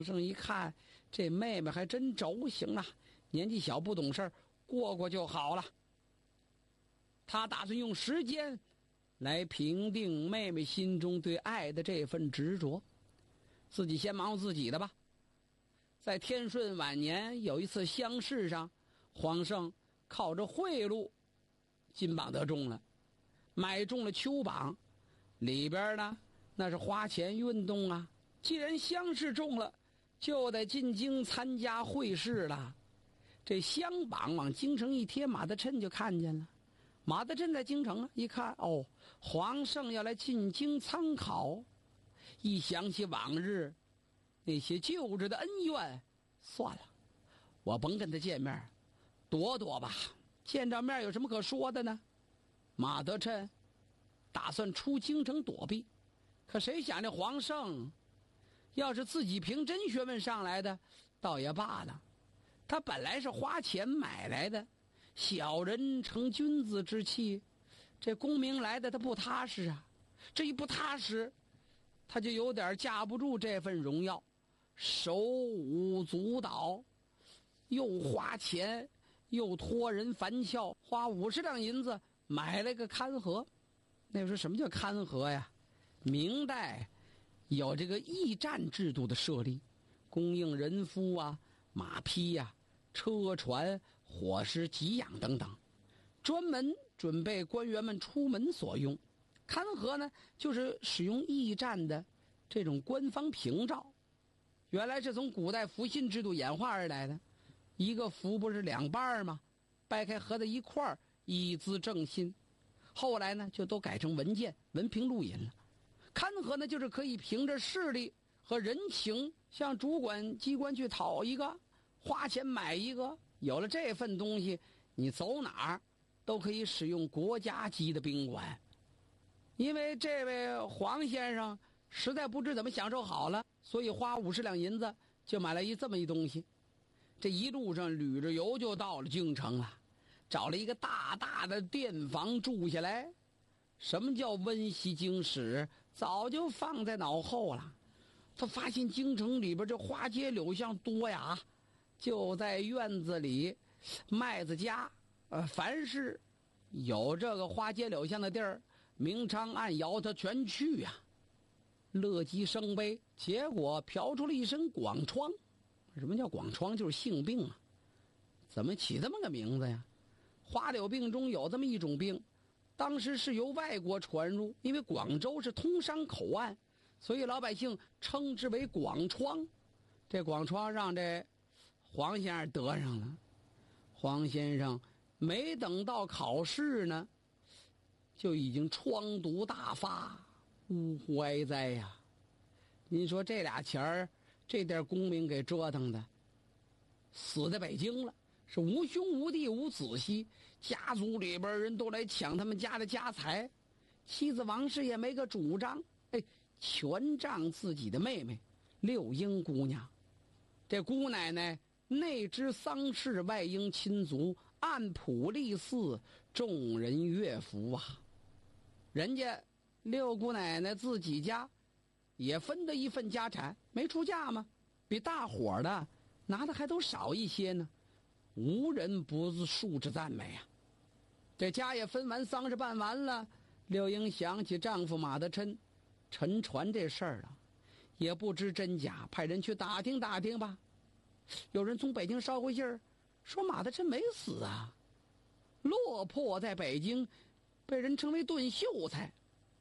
生一看，这妹妹还真轴行啊，年纪小不懂事儿，过过就好了。他打算用时间来平定妹妹心中对爱的这份执着，自己先忙活自己的吧。在天顺晚年有一次乡试上，皇上靠着贿赂金榜得中了，买中了秋榜，里边呢那是花钱运动啊。既然乡试中了，就得进京参加会试了。这乡榜往京城一贴，马德琛就看见了。马德琛在京城啊，一看哦，皇上要来进京参考，一想起往日那些旧日的恩怨，算了，我甭跟他见面，躲躲吧。见着面有什么可说的呢？马德琛打算出京城躲避，可谁想这皇上要是自己凭真学问上来的，倒也罢了。他本来是花钱买来的，小人成君子之气，这功名来的他不踏实啊。这一不踏实，他就有点架不住这份荣耀，手舞足蹈，又花钱又托人烦俏，花50两银子买了个勘合。那时候什么叫勘合呀？明代有这个驿站制度的设立，供应人夫啊、马匹呀、车船、伙食给养等等，专门准备官员们出门所用。勘合呢，就是使用驿站的这种官方凭照，原来是从古代符信制度演化而来的。一个符不是2半吗？掰开合在一块儿，以资正信。后来呢，就都改成文件、文凭录引了。勘合呢，就是可以凭着势力和人情向主管机关去讨一个，花钱买一个。有了这份东西，你走哪儿都可以使用国家级的宾馆。因为这位黄先生实在不知怎么享受好了，所以花50两银子就买了这么一东西。这一路上捋着油就到了京城了，找了一个大大的店房住下来。什么叫温习经史，早就放在脑后了。他发现京城里边这花街柳巷多呀，就在院子里、麦子家，凡是有这个花街柳巷的地儿，明娼暗窑他全去呀。乐极生悲，结果嫖出了一身广疮。什么叫广疮？就是性病啊。怎么起这么个名字呀？花柳病中有这么一种病，当时是由外国传入，因为广州是通商口岸，所以老百姓称之为广疮。这广疮让这黄先生得上了。黄先生没等到考试呢，就已经疮毒大发，呜呼哀哉呀！您说这俩钱儿，这点功名给折腾的，死在北京了，是无兄无弟无子息，家族里边人都来抢他们家的家财，妻子王氏也没个主张，全仗自己的妹妹六英姑娘。这姑奶奶内知丧事，外应亲族，按谱立嗣，众人乐服啊。人家六姑奶奶自己家也分得一份家产，没出嫁吗？比大伙的拿的还都少一些呢，无人不竖着赞美啊。这家也分完，丧事办完了，六英想起丈夫马德琛沉船这事儿了，也不知真假，派人去打听打听吧。有人从北京捎回信儿，说马德琛没死啊，落魄在北京，被人称为炖秀才。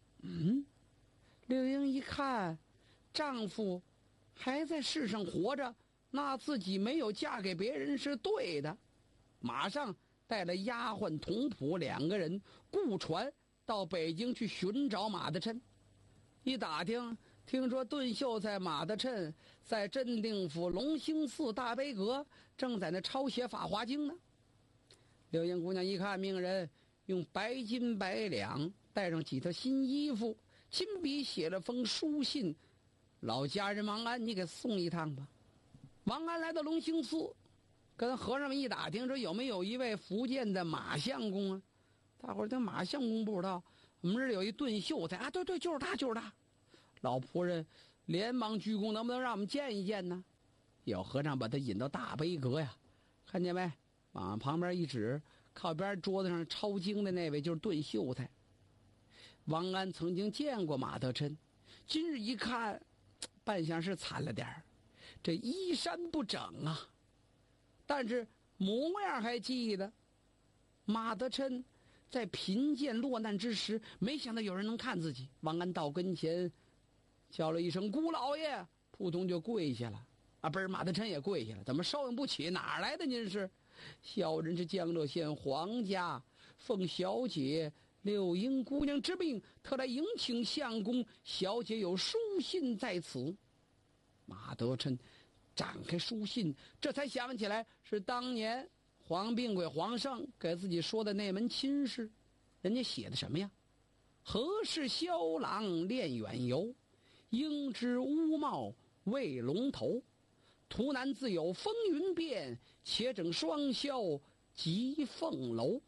六英一看，丈夫还在世上活着，那自己没有嫁给别人是对的，马上带了丫鬟童仆2个人雇船到北京去寻找马德琛。一打听，听说炖秀才马德琛在镇定府隆兴寺大悲阁正在那抄写《法华经》呢。六英姑娘一看，命人用白金100两，带上几套新衣服，亲笔写了封书信，老家人王安，你给送一趟吧。王安来到隆兴寺，跟和尚们一打听，说有没有一位福建的马相公啊？大伙儿对马相公不知道，我们这儿有一炖秀才啊，对，就是他。老仆人连忙鞠躬，能不能让我们见一见呢？ 有和尚把他引到大悲阁呀，看见没？往旁边一指，靠边桌子上抄经的那位就是顿秀才。王安曾经见过马德琛，今日一看，扮相是惨了点儿，这衣衫不整啊，但是模样还记得。马德琛在贫贱落难之时，没想到有人能看自己。王安到跟前叫了一声姑老爷，扑通就跪下了。不是，马德琛也跪下了。怎么受用不起？哪儿来的您是？小人是江浙县皇家，奉小姐柳英姑娘之命，特来迎请相公。小姐有书信在此。马德琛展开书信，这才想起来是当年黄病鬼皇上给自己说的那门亲事。人家写的什么呀？何事萧郎恋远游，应知乌帽为龙头。图南自有风云变，且整双霄及凤楼。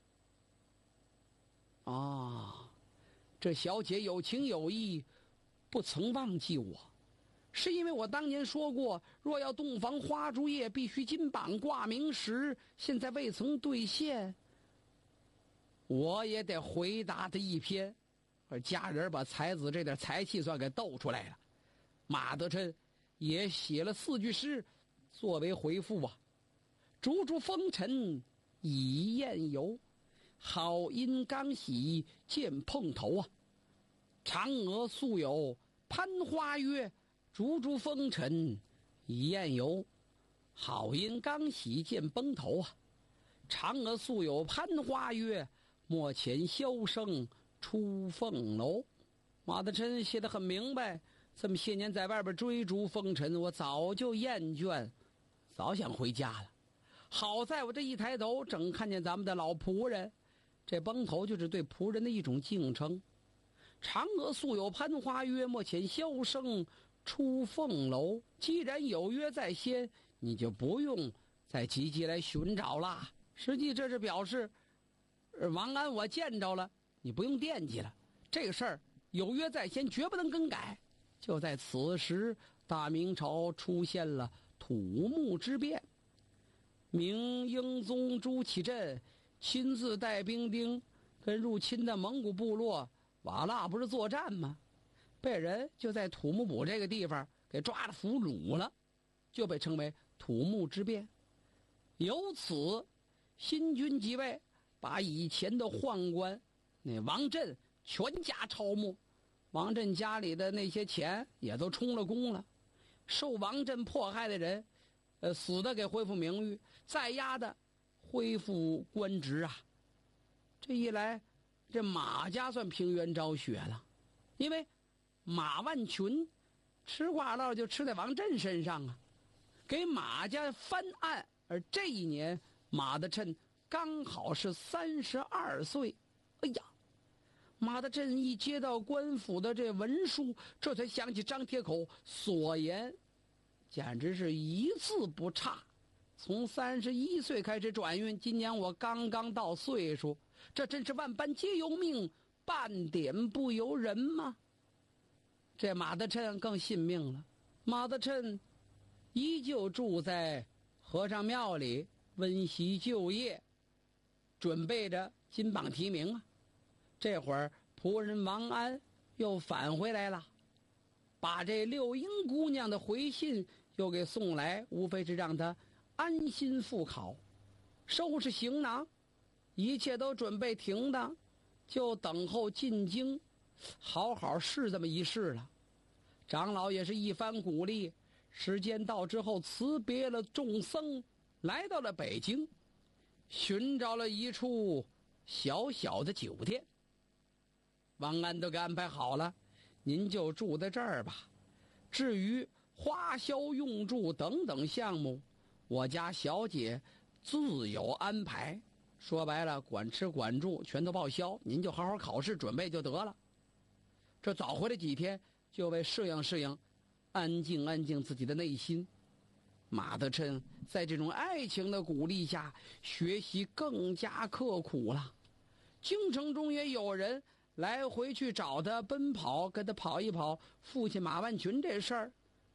这小姐有情有义，不曾忘记我，是因为我当年说过，若要洞房花烛夜，必须金榜挂名时，现在未曾兑现，我也得回答他一篇。而家人把才子这点才气算给斗出来了。马德琛也写了4句诗作为回复啊：烛烛风尘已宴游，好因刚喜见碰头啊。嫦娥素有攀花约，烛烛风尘已宴游，好因刚喜见崩头啊。嫦娥素有攀花约，莫遣箫声出凤楼。马德琛写得很明白，这么些年在外边追逐风尘，我早就厌倦，早想回家了。好在我这一抬头，正看见咱们的老仆人。这崩头就是对仆人的一种敬称。嫦娥素有攀花约，莫遣箫声出凤楼。既然有约在先，你就不用再积极来寻找啦。实际这是表示，王安我见着了，你不用惦记了。这个事儿有约在先，绝不能更改。就在此时，大明朝出现了土木之变。明英宗朱祁镇亲自带兵丁跟入侵的蒙古部落瓦剌不是作战吗？被人就在土木堡这个地方给抓了俘虏了，就被称为土木之变。由此新军即位，把以前的宦官那王振全家抄没，王振家里的那些钱也都充了公了。受王振迫害的人死的给恢复名誉，在押的恢复官职啊。这一来，这马家算平冤昭雪了，因为马万群吃瓜烙就吃在王振身上啊，给马家翻案。而这一年马德琛刚好是32岁。哎呀，马德琛一接到官府的这文书，这才想起张铁口所言，简直是一字不差。从31岁开始转运，今年我刚刚到岁数，这真是万般皆由命，半点不由人吗？这马德琛更信命了。马德琛依旧住在和尚庙里温习就业，准备着金榜题名啊。这会儿仆人王安又返回来了，把这六英姑娘的回信又给送来，无非是让她安心赴考，收拾行囊，一切都准备停当，就等候进京好好试这么一试了。长老也是一番鼓励，时间到之后辞别了众僧，来到了北京，寻找了一处小小的酒店。王安都给安排好了，您就住在这儿吧。至于花销用住等等项目，我家小姐自有安排。说白了，管吃管住全都报销，您就好好考试准备就得了。这早回来几天，就为适应适应，安静安静自己的内心。马德琛在这种爱情的鼓励下，学习更加刻苦了。京城中也有人来回去找他奔跑，跟他跑一跑父亲马万群这事儿。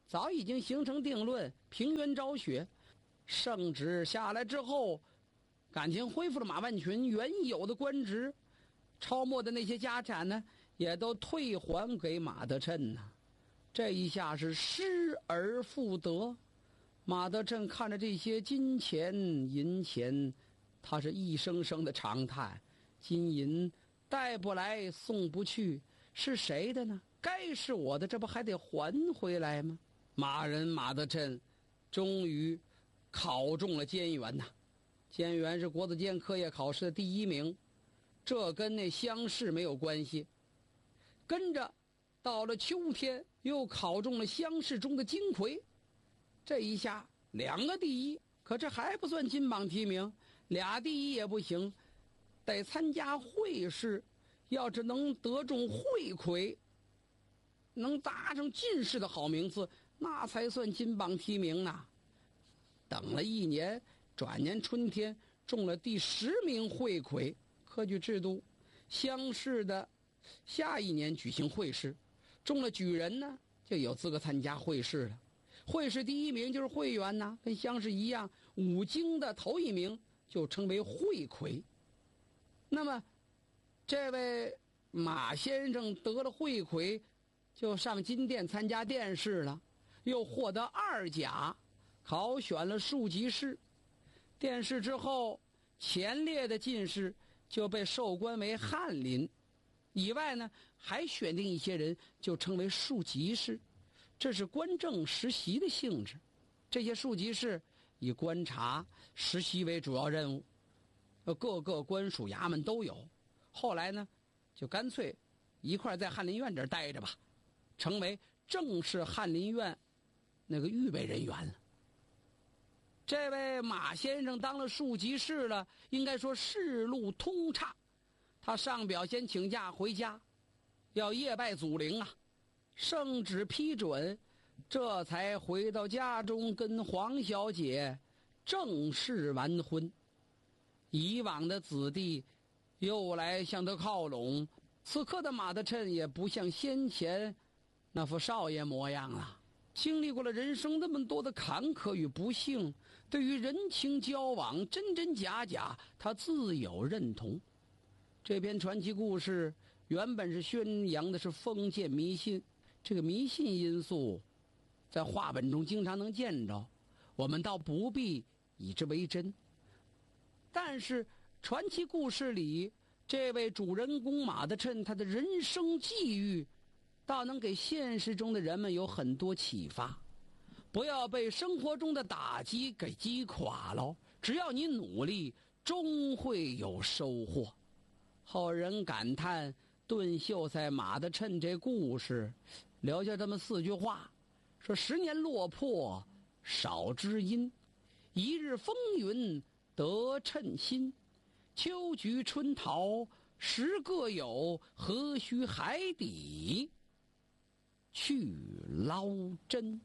早已经形成定论，平原昭雪。圣旨下来之后，感情恢复了马万群原有的官职，抄没的那些家产呢，也都退还给马德琛呢。这一下是失而复得。马德琛看着这些金钱银钱，他是一声声的长叹：金银带不来送不去，是谁的呢？该是我的，这不还得还回来吗？马人马德琛终于考中了监员呐。监员是国子监科业考试的第1名，这跟那乡试没有关系。跟着到了秋天，又考中了乡试中的金魁。这一下2个第一，可这还不算金榜题名，2第一也不行，得参加会试。要是能得中会魁，能达成进士的好名次，那才算金榜题名呢。等了1年，转年春天中了第10名会魁。科举制度，乡试的下一年举行会试，中了举人呢，就有资格参加会试了。会试第1名就是会员呐，跟乡试一样，5经的头1名就称为会魁。那么这位马先生得了会魁，就上金殿参加殿试了，又获得2甲，考选了庶吉士。殿试之后，前列的进士就被授官为翰林，以外呢，还选定一些人就称为庶吉士。这是官正实习的性质。这些庶吉士以观察实习为主要任务，各个官署衙门都有。后来呢，就干脆一块在翰林院这儿待着吧，成为正式翰林院那个预备人员了。这位马先生当了庶吉士了，应该说仕路通畅。他上表先请假回家，要夜拜祖陵啊。圣旨批准，这才回到家中跟黄小姐正式完婚。以往的子弟又来向他靠拢，此刻的马德琛也不像先前那副少爷模样了。经历过了人生那么多的坎坷与不幸，对于人情交往真真假假，他自有认同。这篇传奇故事原本是宣扬的是封建迷信，这个迷信因素在话本中经常能见着，我们倒不必以之为真。但是传奇故事里这位主人公马德琛，他的人生际遇倒能给现实中的人们有很多启发。不要被生活中的打击给击垮了，只要你努力，终会有收获。后人感叹顿秀才马德琛这故事，留下这么4句话，说10年落魄少知音，1日风云得称心，秋菊春桃10各有，何须海底去捞针。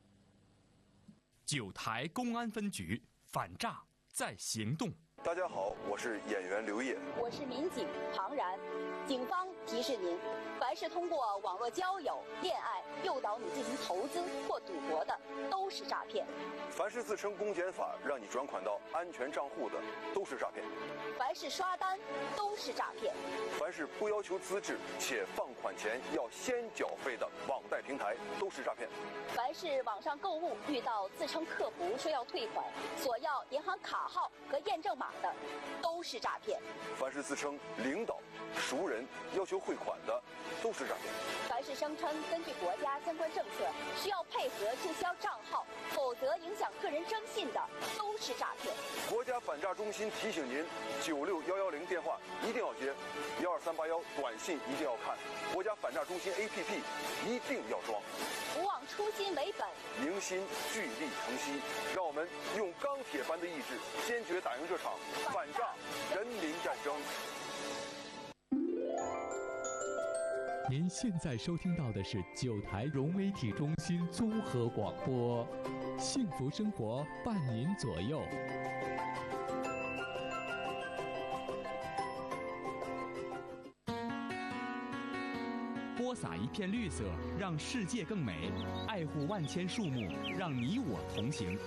九台公安分局反诈在行动。 大家好，我是演员刘烨， 我是民警庞然。警方提示您，凡是通过网络交友、恋爱诱导你进行投资或赌博的，都是诈骗。 凡是自称公检法让你转款到安全账户的，都是诈骗。 凡是刷单，都是诈骗。 凡是不要求资质且放款前要先缴费的网贷平台，都是诈骗。 凡是网上购物遇到自称客服说要退款，索要银行卡号和验证码的，都是诈骗。 凡是自称领导、熟人要求汇款的，都是诈骗。 凡是声称根据国家相关政策需要配合注销账号，否则影响个人征信的，都是诈骗。 国家反诈中心提醒您，96110电话一定要接，12381短信一定要看，国家反诈中心 APP 一定要装。 不忘初心为本， 凝心聚力成溪，让我们用钢铁般的意志，坚决打赢这场反诈人民战争。 您现在收听到的是9台融媒体中心综合广播，幸福生活伴您左右。 播洒一片绿色，让世界更美；爱护万千树木，让你我同行。